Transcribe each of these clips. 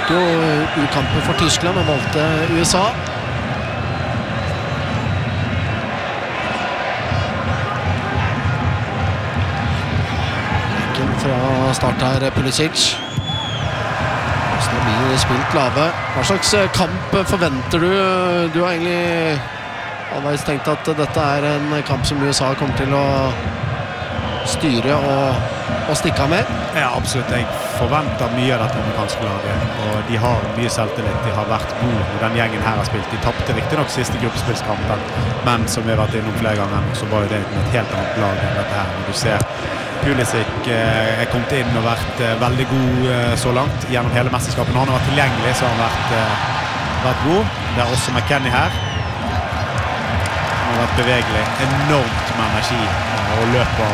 spilte jo U-kampen for Tyskland og valgte USA. Rekken fra start her, Pulisic. Hvordan blir spilt lave. Hva slags kamp forventer du? Du har egentlig halvveis tenkt at dette en kamp som USA kommer til å styre og stikke av med. Ja, absolutt. Jeg forventer mye av dette amerikanske laget, og de har mye selvtillit. De har vært gode når den gjengen her har spilt. De tappte riktig nok siste gruppespillskampen, men som vi har vært innom flere ganger, så var jo det et helt annet lag enn dette her. Du ser Pulisic kommet inn og vært veldig god så langt gjennom hele mesterskapet. Når han har vært tilgjengelig, så har han vært god. Det også McKennie her. Han har vært bevegelig, enormt med energi og løper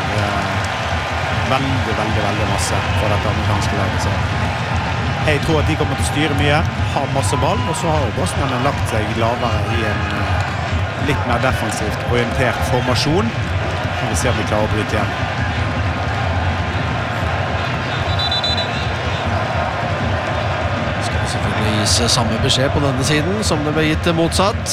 veldig masse for dette amerikanske laget. Så jeg tror at de kommer til å styre mye, har masse ball, og så har jo bosnierne lagt seg lavere i en litt mer defensivt orientert formasjon. Og vi ser om vi klarer å bryte igjen. Skal selvfølgelig gis samme beskjed på denne siden som det ble gitt motsatt.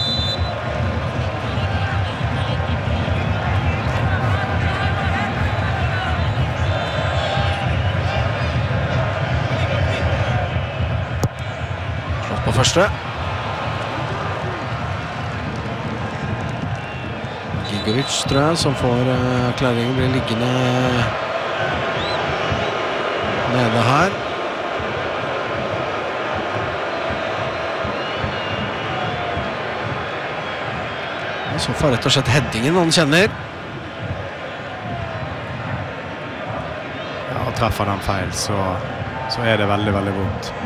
På første. Gigovic, tror jeg, som får erklæringen blir liggende nede her. Så får rett og slett headingen han kjenner. Ja, treffer den feil, så det veldig vondt.